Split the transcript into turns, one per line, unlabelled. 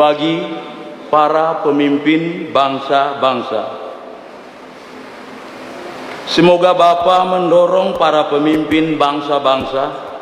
bagi para pemimpin bangsa-bangsa. Semoga Bapa mendorong para pemimpin bangsa-bangsa